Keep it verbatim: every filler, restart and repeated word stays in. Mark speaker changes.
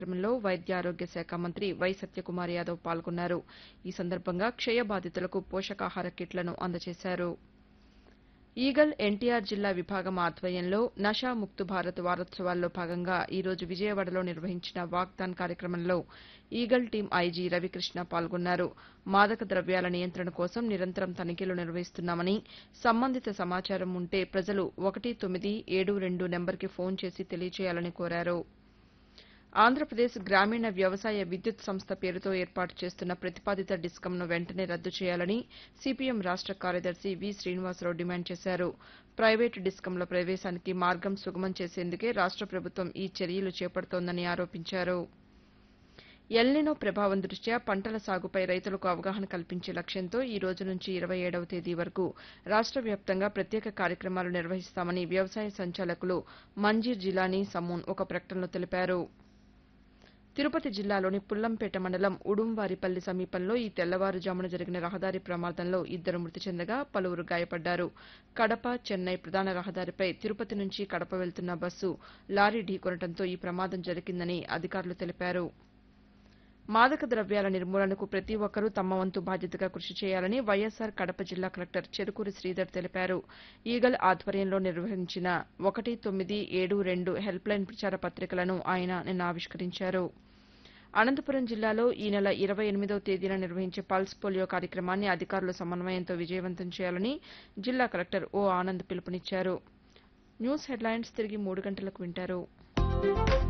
Speaker 1: కార్యక్రమంలో వైద్య ఆరోగ్య శాఖ మంత్రి వై సత్యకుమార్ యాదవ్ పాల్గొన్నారు. ఈ సందర్భంగా క్షయ బాధితులకు పోషకాహార కిట్లను అందజేశారు. ఈగల్ ఎన్టీఆర్ జిల్లా విభాగం ఆధ్వర్యంలో నషా ముక్త్ భారత్ వారోత్సవాల్లో భాగంగా ఈ రోజు విజయవాడలో నిర్వహించిన వాక్దాన్ కార్యక్రమంలో ఈగల్ టీం ఐజీ రవికృష్ణ పాల్గొన్నారు. మాదక ద్రవ్యాల నియంత్రణ కోసం నిరంతరం తనిఖీలు నిర్వహిస్తున్నామని, సంబంధిత సమాచారం ఉంటే ప్రజలు ఒకటి తొమ్మిది ఏడు రెండు నెంబర్కి ఫోన్ చేసి తెలియజేయాలని కోరారు. ఆంధ్రప్రదేశ్ గ్రామీణ వ్యవసాయ విద్యుత్ సంస్థ పేరుతో ఏర్పాటు చేస్తున్న ప్రతిపాదిత డిస్కంను వెంటనే రద్దు చేయాలని సీపీఎం రాష్ట కార్యదర్శి వి శ్రీనివాసరావు డిమాండ్ చేశారు. ప్రైవేటు డిస్కంల ప్రవేశానికి మార్గం సుగమం చేసేందుకే రాష్ట ప్రభుత్వం ఈ చర్యలు చేపడుతోందని ఆరోపించారు. ఎల్నినో ప్రభావం దృష్ట్యా పంటల సాగుపై రైతులకు అవగాహన కల్పించే లక్ష్యంతో ఈ రోజు నుంచి ఇరవై ఏడవ తేదీ వరకు రాష్ట వ్యాప్తంగా ప్రత్యేక కార్యక్రమాలు నిర్వహిస్తామని వ్యవసాయ సంచాలకులు మంజీర్ జిలానీ సమూన్ ఒక ప్రకటనలో తెలిపారు. తిరుపతి జిల్లాలోని పుల్లంపేట మండలం ఉడుంవారిపల్లి సమీపంలో ఈ తెల్లవారుజామున జరిగిన రహదారి ప్రమాదంలో ఇద్దరు మృతి చెందగా పలువురు గాయపడ్డారు. కడప చెన్నై ప్రధాన రహదారిపై తిరుపతి నుంచి కడప వెళ్తున్న బస్సు లారీ ఢీకొనడంతో ఈ ప్రమాదం జరిగిందని అధికారులు తెలిపారు. మాదక ద్రవ్యాల నిర్మూలనకు ప్రతి ఒక్కరూ తమ వంతు బాధ్యతగా కృషి చేయాలని వైఎస్సార్ కడప జిల్లా కలెక్టర్ చెరుకూరి శ్రీధర్ తెలిపారు. ఈగల్ ఆధ్వర్యంలో నిర్వహించిన ఒకటి తొమ్మిది ఏడు రెండు హెల్ప్లైన్ ప్రచార పత్రికలను ఆయన నిన్న ఆవిష్కరించారు. అనంతపురం జిల్లాలో ఈ నెల ఇరవై ఎనిమిదవ తేదీన నిర్వహించే పల్స్ పోలియో కార్యక్రమాన్ని అధికారుల సమన్వయంతో విజయవంతం చేయాలని జిల్లా కలెక్టర్ ఓ ఆనంద్ పిలుపునిచ్చారు. న్యూస్ హెడ్లైన్స్ తిరిగి మూడు గంటలకు వింటారు.